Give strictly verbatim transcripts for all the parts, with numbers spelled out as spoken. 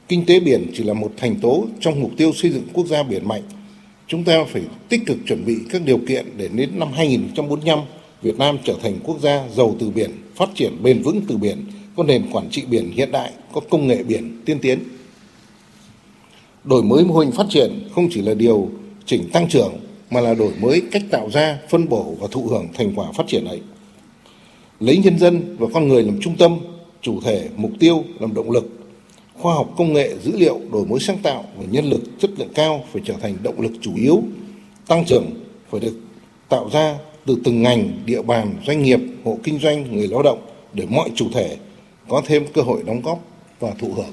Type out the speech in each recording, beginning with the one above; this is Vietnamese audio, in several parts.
Kinh tế biển chỉ là một thành tố trong mục tiêu xây dựng quốc gia biển mạnh. Chúng ta phải tích cực chuẩn bị các điều kiện để đến năm hai nghìn không trăm bốn mươi lăm, Việt Nam trở thành quốc gia giàu từ biển, phát triển bền vững từ biển, có nền quản trị biển hiện đại, có công nghệ biển tiên tiến. Đổi mới mô hình phát triển không chỉ là điều chỉnh tăng trưởng, mà là đổi mới cách tạo ra, phân bổ và thụ hưởng thành quả phát triển ấy. Lấy nhân dân và con người làm trung tâm, chủ thể, mục tiêu làm động lực. Khoa học công nghệ, dữ liệu, đổi mới sáng tạo và nhân lực chất lượng cao phải trở thành động lực chủ yếu. Tăng trưởng phải được tạo ra từ từng ngành, địa bàn, doanh nghiệp, hộ kinh doanh, người lao động để mọi chủ thể có thêm cơ hội đóng góp và thụ hưởng.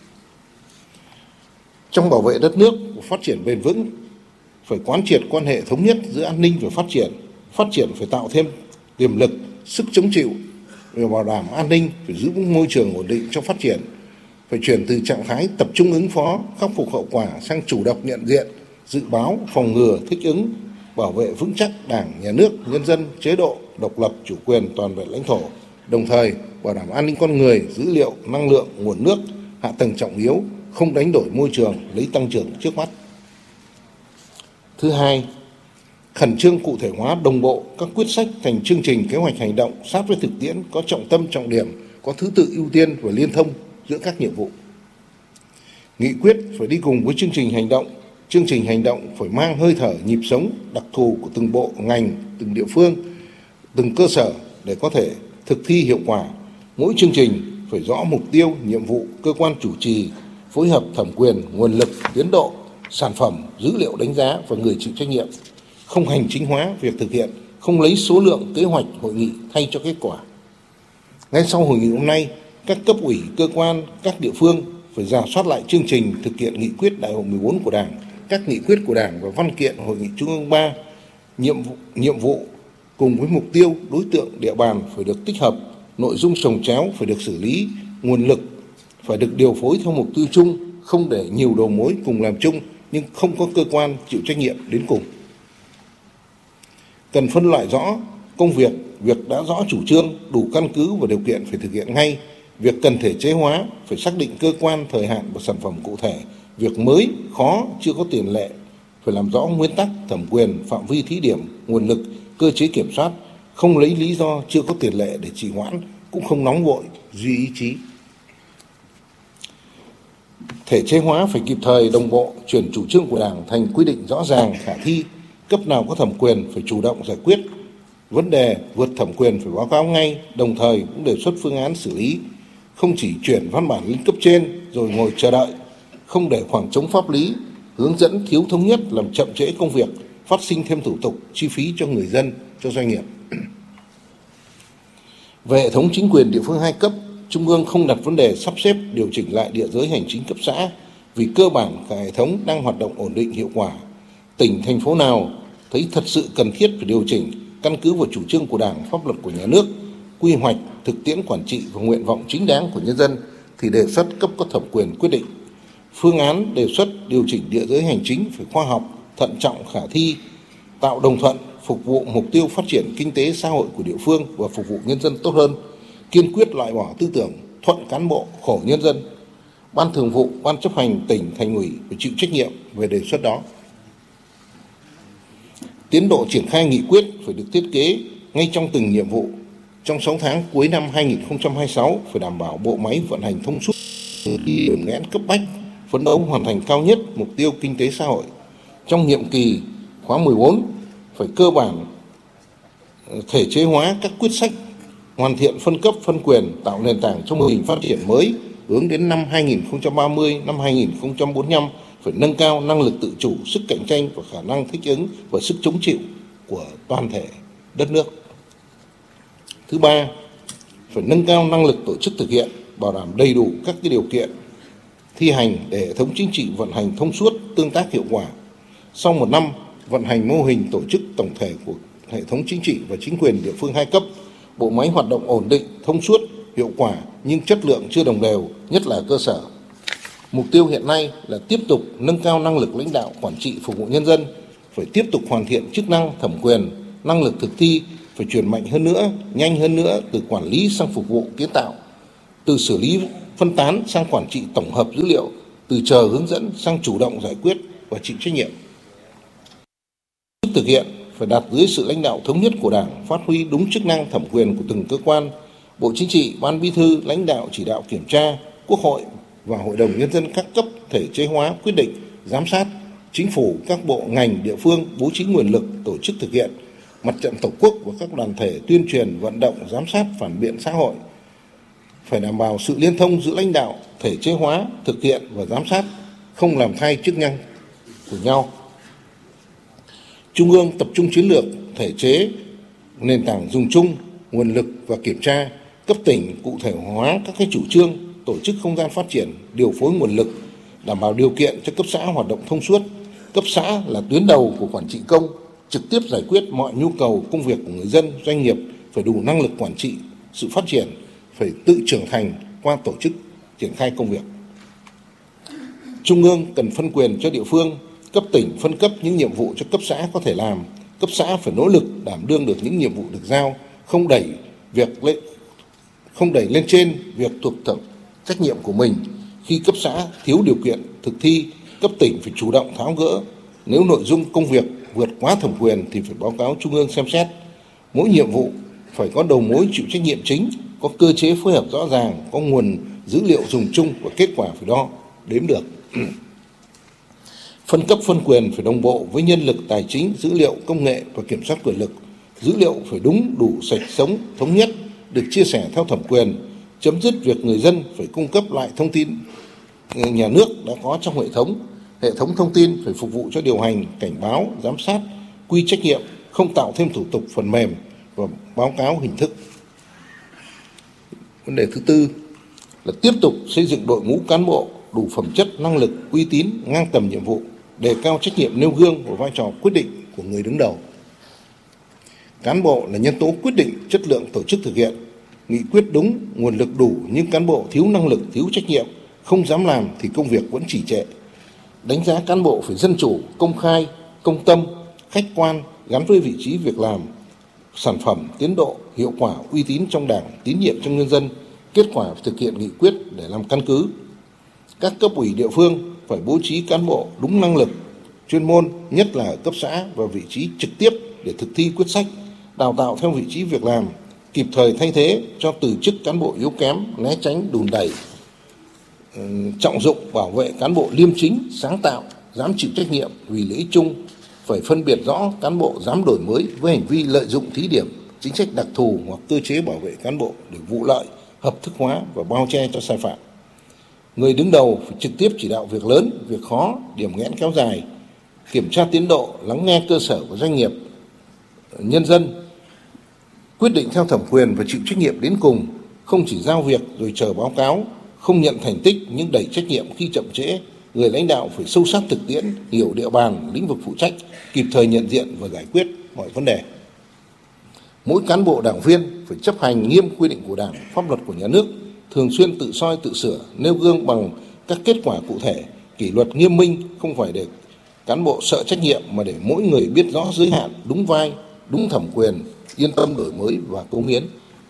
Trong bảo vệ đất nước và phát triển bền vững, phải quán triệt quan hệ thống nhất giữa an ninh và phát triển. Phát triển phải tạo thêm tiềm lực, sức chống chịu về bảo đảm an ninh, phải giữ vững môi trường ổn định cho phát triển. Phải chuyển từ trạng thái tập trung ứng phó, khắc phục hậu quả sang chủ động nhận diện, dự báo, phòng ngừa, thích ứng, bảo vệ vững chắc Đảng, Nhà nước, nhân dân, chế độ, độc lập, chủ quyền, toàn vẹn lãnh thổ, đồng thời bảo đảm an ninh con người, dữ liệu, năng lượng, nguồn nước, hạ tầng trọng yếu, không đánh đổi môi trường, lấy tăng trưởng trước mắt. Thứ hai, khẩn trương cụ thể hóa đồng bộ các quyết sách thành chương trình kế hoạch hành động sát với thực tiễn, có trọng tâm trọng điểm, có thứ tự ưu tiên và liên thông giữa các nhiệm vụ. Nghị quyết phải đi cùng với chương trình hành động. Chương trình hành động phải mang hơi thở, nhịp sống, đặc thù của từng bộ, ngành, từng địa phương, từng cơ sở để có thể thực thi hiệu quả. Mỗi chương trình phải rõ mục tiêu, nhiệm vụ, cơ quan chủ trì, phối hợp thẩm quyền, nguồn lực, tiến độ, sản phẩm, dữ liệu đánh giá và người chịu trách nhiệm. Không hành chính hóa việc thực hiện, không lấy số lượng kế hoạch hội nghị thay cho kết quả. Ngay sau hội nghị hôm nay, các cấp ủy, cơ quan, các địa phương phải rà soát lại chương trình thực hiện nghị quyết Đại hội mười bốn của Đảng, các nghị quyết của Đảng và văn kiện Hội nghị Trung ương ba, nhiệm vụ, nhiệm vụ cùng với mục tiêu, đối tượng, địa bàn phải được tích hợp, nội dung chồng chéo phải được xử lý, nguồn lực phải được điều phối theo mục tiêu chung, không để nhiều đầu mối cùng làm chung nhưng không có cơ quan chịu trách nhiệm đến cùng. Cần phân loại rõ công việc, việc đã rõ chủ trương, đủ căn cứ và điều kiện phải thực hiện ngay. Việc cần thể chế hóa phải xác định cơ quan, thời hạn và sản phẩm cụ thể. Việc mới, khó, chưa có tiền lệ phải làm rõ nguyên tắc, thẩm quyền, phạm vi thí điểm, nguồn lực, cơ chế kiểm soát. Không lấy lý do chưa có tiền lệ để trì hoãn, cũng không nóng vội, duy ý chí. Thể chế hóa phải kịp thời, đồng bộ, chuyển chủ trương của Đảng thành quy định rõ ràng, khả thi. Cấp nào có thẩm quyền phải chủ động giải quyết vấn đề, vượt thẩm quyền phải báo cáo ngay, đồng thời cũng đề xuất phương án xử lý. Không chỉ chuyển văn bản lên cấp trên rồi ngồi chờ đợi, không để khoảng trống pháp lý, hướng dẫn thiếu thống nhất làm chậm trễ công việc, phát sinh thêm thủ tục, chi phí cho người dân, cho doanh nghiệp. Về hệ thống chính quyền địa phương hai cấp, Trung ương không đặt vấn đề sắp xếp điều chỉnh lại địa giới hành chính cấp xã vì cơ bản cả hệ thống đang hoạt động ổn định hiệu quả. Tỉnh, thành phố nào thấy thật sự cần thiết phải điều chỉnh căn cứ vào chủ trương của Đảng, pháp luật của nhà nước, quy hoạch, thực tiễn quản trị và nguyện vọng chính đáng của nhân dân thì đề xuất cấp có thẩm quyền quyết định. Phương án đề xuất điều chỉnh địa giới hành chính phải khoa học, thận trọng, khả thi, tạo đồng thuận, phục vụ mục tiêu phát triển kinh tế xã hội của địa phương và phục vụ nhân dân tốt hơn, kiên quyết loại bỏ tư tưởng thuận cán bộ, khổ nhân dân. Ban Thường vụ, Ban chấp hành tỉnh, thành ủy phải chịu trách nhiệm về đề xuất đó. Tiến độ triển khai nghị quyết phải được thiết kế ngay trong từng nhiệm vụ. Trong sáu tháng cuối năm hai nghìn không trăm hai mươi sáu phải đảm bảo bộ máy vận hành thông suốt, đi điểm nghẽn cấp bách, phấn đấu hoàn thành cao nhất mục tiêu kinh tế xã hội. Trong nhiệm kỳ khóa mười bốn phải cơ bản thể chế hóa các quyết sách, hoàn thiện phân cấp phân quyền, tạo nền tảng cho mô hình phát triển mới hướng đến năm hai nghìn không trăm ba mươi, năm hai nghìn không trăm bốn mươi lăm phải nâng cao năng lực tự chủ, sức cạnh tranh và khả năng thích ứng và sức chống chịu của toàn thể đất nước. Thứ ba, phải nâng cao năng lực tổ chức thực hiện, bảo đảm đầy đủ các cái điều kiện thi hành để hệ thống chính trị vận hành thông suốt, tương tác hiệu quả. Sau một năm vận hành mô hình tổ chức tổng thể của hệ thống chính trị và chính quyền địa phương hai cấp, bộ máy hoạt động ổn định, thông suốt, hiệu quả nhưng chất lượng chưa đồng đều, nhất là cơ sở. Mục tiêu hiện nay là tiếp tục nâng cao năng lực lãnh đạo, quản trị, phục vụ nhân dân, phải tiếp tục hoàn thiện chức năng, thẩm quyền, năng lực thực thi, phải chuyển mạnh hơn nữa, nhanh hơn nữa từ quản lý sang phục vụ kiến tạo, từ xử lý phân tán sang quản trị tổng hợp dữ liệu, từ chờ hướng dẫn sang chủ động giải quyết và chịu trách nhiệm. Thực hiện phải đặt dưới sự lãnh đạo thống nhất của Đảng, phát huy đúng chức năng thẩm quyền của từng cơ quan. Bộ Chính trị, Ban Bí thư, lãnh đạo chỉ đạo kiểm tra, Quốc hội và Hội đồng Nhân dân các cấp thể chế hóa quyết định, giám sát. Chính phủ, các bộ, ngành, địa phương bố trí nguồn lực tổ chức thực hiện. Mặt trận Tổ quốc và các đoàn thể tuyên truyền, vận động, giám sát, phản biện xã hội. Phải đảm bảo sự liên thông giữa lãnh đạo, thể chế hóa, thực hiện và giám sát, không làm thay chức năng của nhau. Trung ương tập trung chiến lược, thể chế, nền tảng dùng chung, nguồn lực và kiểm tra. Cấp tỉnh cụ thể hóa các cái chủ trương, tổ chức không gian phát triển, điều phối nguồn lực, đảm bảo điều kiện cho cấp xã hoạt động thông suốt. Cấp xã là tuyến đầu của quản trị công, trực tiếp giải quyết mọi nhu cầu công việc của người dân, doanh nghiệp, phải đủ năng lực quản trị, sự phát triển, phải tự trưởng thành qua tổ chức triển khai công việc. Trung ương cần phân quyền cho địa phương, cấp tỉnh phân cấp những nhiệm vụ cho cấp xã có thể làm. Cấp xã phải nỗ lực đảm đương được những nhiệm vụ được giao, không đẩy việc lên, không đẩy lên trên việc thuộc thẩm trách nhiệm của mình. Khi cấp xã thiếu điều kiện thực thi, cấp tỉnh phải chủ động tháo gỡ. Nếu nội dung công việc vượt quá thẩm quyền thì phải báo cáo Trung ương xem xét. Mỗi nhiệm vụ phải có đầu mối chịu trách nhiệm chính, có cơ chế phối hợp rõ ràng, có nguồn dữ liệu dùng chung và kết quả phải đo, đếm được. Phân cấp phân quyền phải đồng bộ với nhân lực, tài chính, dữ liệu, công nghệ và kiểm soát quyền lực. Dữ liệu phải đúng, đủ, sạch, sống, thống nhất, được chia sẻ theo thẩm quyền. Chấm dứt việc người dân phải cung cấp lại thông tin nhà nước đã có trong hệ thống. Hệ thống thông tin phải phục vụ cho điều hành, cảnh báo, giám sát, quy trách nhiệm, không tạo thêm thủ tục phần mềm và báo cáo hình thức. Vấn đề thứ tư là tiếp tục xây dựng đội ngũ cán bộ đủ phẩm chất, năng lực, uy tín, ngang tầm nhiệm vụ, đề cao trách nhiệm nêu gương và vai trò quyết định của người đứng đầu. Cán bộ là nhân tố quyết định chất lượng tổ chức thực hiện. Nghị quyết đúng, nguồn lực đủ nhưng cán bộ thiếu năng lực, thiếu trách nhiệm, không dám làm thì công việc vẫn trì trệ. Đánh giá cán bộ phải dân chủ, công khai, công tâm, khách quan, gắn với vị trí việc làm, sản phẩm, tiến độ, hiệu quả, uy tín trong Đảng, tín nhiệm trong nhân dân, kết quả thực hiện nghị quyết để làm căn cứ. Các cấp ủy địa phương phải bố trí cán bộ đúng năng lực, chuyên môn, nhất là ở cấp xã và vị trí trực tiếp để thực thi quyết sách, đào tạo theo vị trí việc làm, kịp thời thay thế cho từ chức cán bộ yếu kém, né tránh, đùn đẩy, trọng dụng bảo vệ cán bộ liêm chính, sáng tạo, dám chịu trách nhiệm vì lợi ích chung. Phải phân biệt rõ cán bộ dám đổi mới với hành vi lợi dụng thí điểm, chính sách đặc thù hoặc cơ chế bảo vệ cán bộ để vụ lợi, hợp thức hóa và bao che cho sai phạm. Người đứng đầu phải trực tiếp chỉ đạo việc lớn, việc khó, điểm nghẽn kéo dài, kiểm tra tiến độ, lắng nghe cơ sở của doanh nghiệp, nhân dân, quyết định theo thẩm quyền và chịu trách nhiệm đến cùng, không chỉ giao việc rồi chờ báo cáo, không nhận thành tích nhưng đẩy trách nhiệm khi chậm trễ. Người lãnh đạo phải sâu sát thực tiễn, hiểu địa bàn, lĩnh vực phụ trách, kịp thời nhận diện và giải quyết mọi vấn đề. Mỗi cán bộ đảng viên phải chấp hành nghiêm quy định của Đảng, pháp luật của nhà nước, thường xuyên tự soi tự sửa, nêu gương bằng các kết quả cụ thể, kỷ luật nghiêm minh, không phải để cán bộ sợ trách nhiệm mà để mỗi người biết rõ giới hạn, đúng vai, đúng thẩm quyền, yên tâm đổi mới và cống hiến.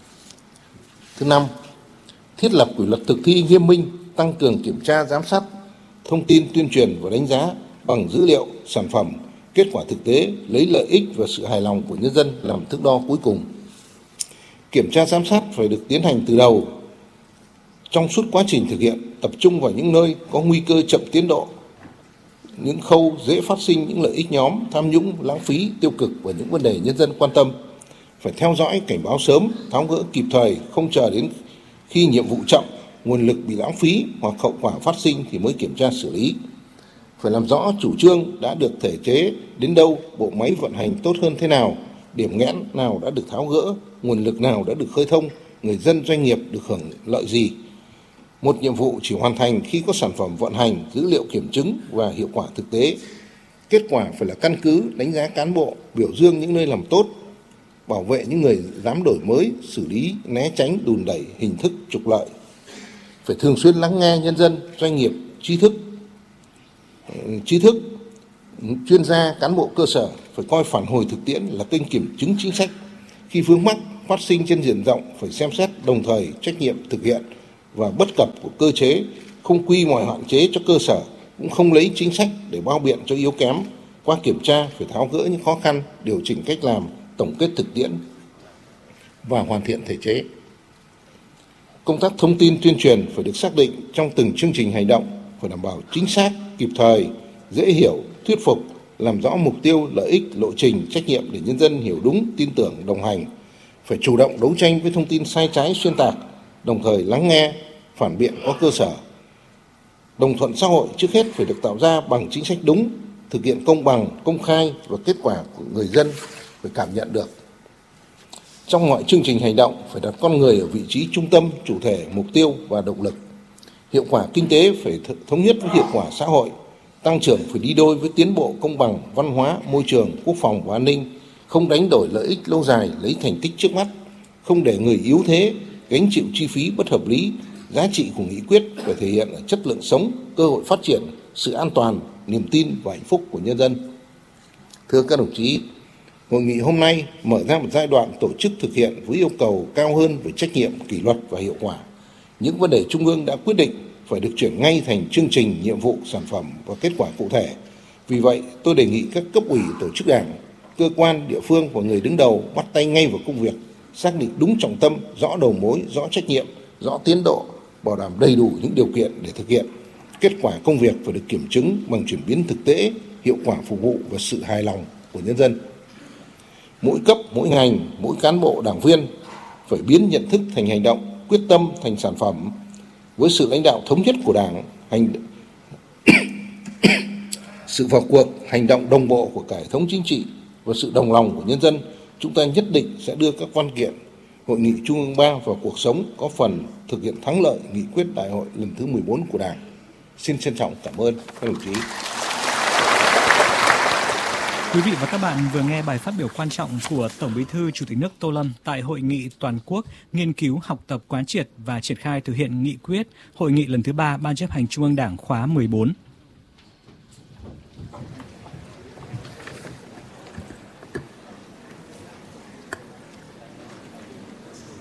Thứ năm, thiết lập kỷ luật thực thi nghiêm minh, tăng cường kiểm tra giám sát, thông tin tuyên truyền và đánh giá bằng dữ liệu, sản phẩm, kết quả thực tế, lấy lợi ích và sự hài lòng của nhân dân làm thước đo cuối cùng. Kiểm tra giám sát phải được tiến hành từ đầu, trong suốt quá trình thực hiện, tập trung vào những nơi có nguy cơ chậm tiến độ, những khâu dễ phát sinh những lợi ích nhóm, tham nhũng, lãng phí, tiêu cực và những vấn đề nhân dân quan tâm. Phải theo dõi, cảnh báo sớm, tháo gỡ kịp thời, không chờ đến khi nhiệm vụ chậm, nguồn lực bị lãng phí hoặc hậu quả phát sinh thì mới kiểm tra xử lý. Phải làm rõ chủ trương đã được thể chế đến đâu, bộ máy vận hành tốt hơn thế nào, điểm nghẽn nào đã được tháo gỡ, nguồn lực nào đã được khơi thông, người dân doanh nghiệp được hưởng lợi gì. Một nhiệm vụ chỉ hoàn thành khi có sản phẩm vận hành, dữ liệu kiểm chứng và hiệu quả thực tế. Kết quả phải là căn cứ đánh giá cán bộ, biểu dương những nơi làm tốt, bảo vệ những người dám đổi mới, xử lý, né tránh, đùn đẩy, hình thức, trục lợi. Phải thường xuyên lắng nghe nhân dân, doanh nghiệp, trí thức, trí thức, chuyên gia, cán bộ cơ sở, phải coi phản hồi thực tiễn là kênh kiểm chứng chính sách. Khi vướng mắc phát sinh trên diện rộng phải xem xét, đồng thời trách nhiệm thực hiện và bất cập của cơ chế, không quy mọi hạn chế cho cơ sở, cũng không lấy chính sách để bao biện cho yếu kém. Qua kiểm tra phải tháo gỡ những khó khăn, điều chỉnh cách làm, tổng kết thực tiễn và hoàn thiện thể chế. Công tác thông tin tuyên truyền phải được xác định trong từng chương trình hành động, phải đảm bảo chính xác, kịp thời, dễ hiểu, thuyết phục, làm rõ mục tiêu, lợi ích, lộ trình, trách nhiệm để nhân dân hiểu đúng, tin tưởng, đồng hành. Phải chủ động đấu tranh với thông tin sai trái, xuyên tạc, đồng thời lắng nghe, phản biện có cơ sở. Đồng thuận xã hội trước hết phải được tạo ra bằng chính sách đúng, thực hiện công bằng, công khai và kết quả của người dân phải cảm nhận được. Trong mọi chương trình hành động phải đặt con người ở vị trí trung tâm, chủ thể, mục tiêu và động lực. Hiệu quả kinh tế phải thống nhất với hiệu quả xã hội. Tăng trưởng phải đi đôi với tiến bộ công bằng, văn hóa, môi trường, quốc phòng và an ninh. Không đánh đổi lợi ích lâu dài lấy thành tích trước mắt. Không để người yếu thế gánh chịu chi phí bất hợp lý. Giá trị của nghị quyết phải thể hiện ở chất lượng sống, cơ hội phát triển, sự an toàn, niềm tin và hạnh phúc của nhân dân. Thưa các đồng chí, hội nghị hôm nay mở ra một giai đoạn tổ chức thực hiện với yêu cầu cao hơn về trách nhiệm, kỷ luật và hiệu quả. Những vấn đề Trung ương đã quyết định phải được chuyển ngay thành chương trình, nhiệm vụ, sản phẩm và kết quả cụ thể. Vì vậy, tôi đề nghị các cấp ủy, tổ chức đảng, cơ quan, địa phương và người đứng đầu bắt tay ngay vào công việc, xác định đúng trọng tâm, rõ đầu mối, rõ trách nhiệm, rõ tiến độ, bảo đảm đầy đủ những điều kiện để thực hiện. Kết quả công việc phải được kiểm chứng bằng chuyển biến thực tế, hiệu quả phục vụ và sự hài lòng của nhân dân. Mỗi cấp, mỗi ngành, mỗi cán bộ, đảng viên phải biến nhận thức thành hành động, quyết tâm thành sản phẩm. Với sự lãnh đạo thống nhất của Đảng, hành sự vào cuộc, hành động đồng bộ của cả hệ thống chính trị và sự đồng lòng của nhân dân, chúng ta nhất định sẽ đưa các văn kiện Hội nghị Trung ương ba vào cuộc sống, có phần thực hiện thắng lợi nghị quyết đại hội lần thứ mười bốn của Đảng. Xin trân trọng cảm ơn các đồng chí. Quý vị và các bạn vừa nghe bài phát biểu quan trọng của Tổng Bí thư Chủ tịch nước Tô Lâm tại Hội nghị Toàn quốc nghiên cứu, học tập, quán triệt và triển khai thực hiện nghị quyết Hội nghị lần thứ ba Ban chấp hành Trung ương Đảng khóa mười bốn.